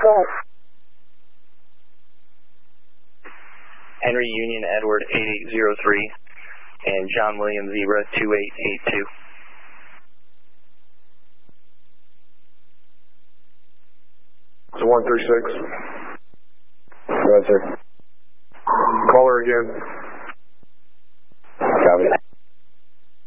Henry Union Edward 8803 and John William Zebra 2882. So 136. Go ahead, sir. Call her again. Copy.